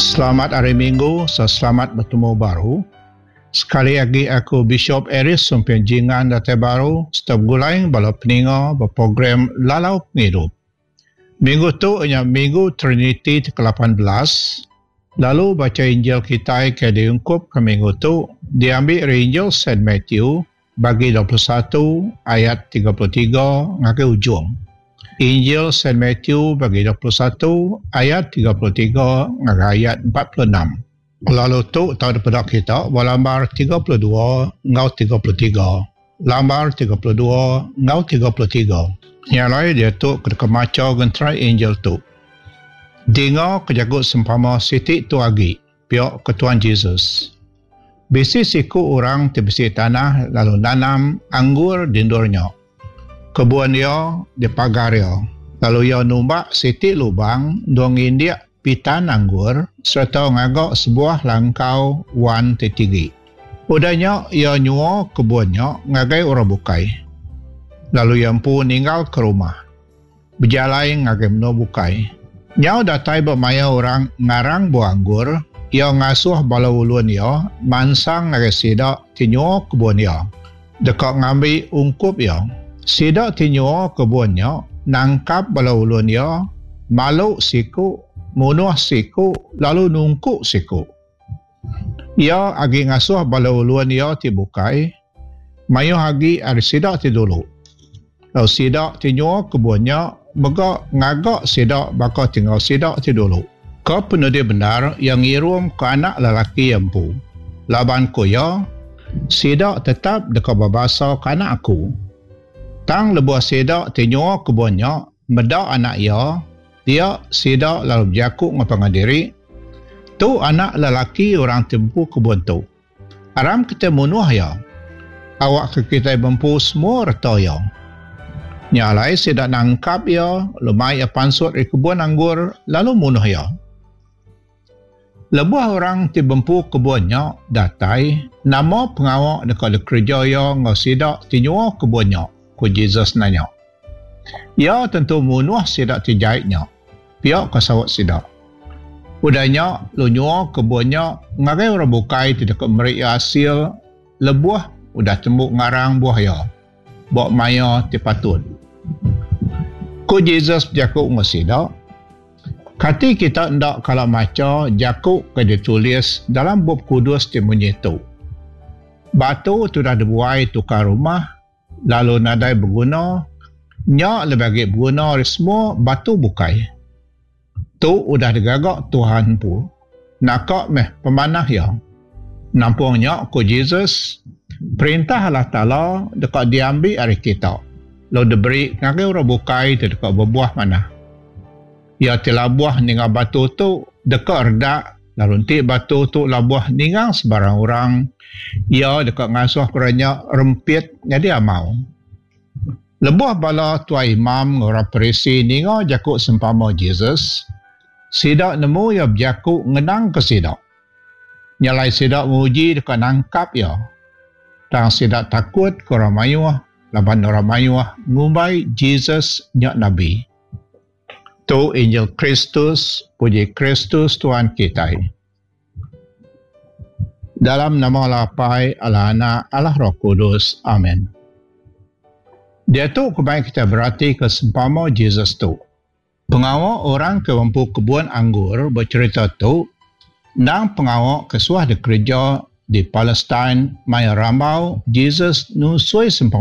Selamat hari Minggu, selamat bertemu baru. Sekali lagi aku Bishop Eris Sumpian Jingan Datai Baru, setiap gulai bala peninga berprogram Lalau Pengidup. Minggu tu hanya Minggu Trinity ke-18. Lalu baca Injil kita ke diungkup ke minggu tu, diambil dari Injil St. Matthew bagi 21 ayat 33 ngakai ujung. Injil St. Matthew bagi 21 ayat 33 ngakai ayat 46. Lalu tu tahu daripada kita lambar 32 ngau 33. Lambar 32 ngau 33. Yang lain dia tu kedekat maca gentrai Injil tu. Dengar kejagut sempama sitik tu agi pihak ketuan Yesus. Bisi siku orang tebisi tanah lalu nanam anggur dindurnya. Kebun dia di pagar dia. Lalu ia numbak sitik lubang dong india pitan anggur serta ngagak sebuah langkau wan tetigi. Udahnya ia nyua kebunnya ngagai orang bukai. Lalu ia pun ninggal ke rumah. Berjalan ngagai meno bukai. Nyau datai bermaya orang ngarang buah anggur, ia ngasuh bala ulun ia, mansang ngagai sidak tinyua kebun ia. Dekat ngambil ungkup ia. Sidak tinyua kebunnya, nangkap bala ulun ia, maluk siku, munuh siku, lalu nungkuk siku. Ia agi ngasuh bala ulun ia tibukai, mayu agi ada sidak ti dulu. Lalu sidak tinyua kebunnya, mega ngagak sidak bakal tinggal sidak ti dulu. Kau penuh dia benar yang ngirum ke anak lelaki yang pu. Laban ku ya, sidak tetap dekat babasa ke anak aku. Tang lebuh sidak tinyua kebunnya, medak anak ia, dia sidak lalu berjakuk ngapang diri. Tu anak lelaki orang tempu kebun tu. Aram kita munuh ya. Awak ke kita bempu semua reta ya. Nyalai sidak nangkap ya, lumai ya pansut di kebun anggur, lalu munuh ya. Lebuh orang ti bempu kebunnya, datai, nama pengawak dekat kerja ya ngau sidak tinyua kebunnya, ku Jesus nanya. Ya tentu munuh sidak ti jaitnya, pihak kasawat sidak. Udahnya, lu nyua kebunnya, ngagai orang bukai ti dekat merik hasil, lebuh, udah tembuk ngarang buah ya. Bok maya ti patut. Ku Jesus jakuk ngasidak. Kati kita ndak kalau maca jakuk ke ditulis dalam bab kudus ti menyitu. Batu tu dah dibuai tukar rumah, lalu nadai berguna, nyak lebagi berguna semua batu bukai. Tu udah digagak Tuhan pu. Nakak meh pemanah ya. Nampungnya ku Jesus perintah Allah Ta'ala dekat diambil hari kita. Lalu diberi ngagai orang bukai tu dekat berbuah mana. Ya telah buah ningal batu tu dekat redak. Lalu nanti batu tu lah buah ningal sebarang orang. Ya dekat ngasuh keranya rempit jadi amau. Lebuh bala tua imam orang perisi ningal jakuk sempama Jesus. Sidak nemu ya berjakuk ngenang ke sidak. Nyalai sidak menguji dekat nangkap ya. Dan sidak takut ke orang mayuah. Laban orang mayuah ngumbai Jesus nyak Nabi. Tu Injil Kristus, puji Kristus Tuhan kita. Dalam nama Lapai, Allah Anak, Allah Roh Kudus. Amin. Dia tu kebaik kita berarti kesempama Jesus tu. Pengawak orang ke mampu kebun anggur bercerita tu, nang pengawak kesuah di kerja di Palestin, maya rambau, Jesus nusui sempama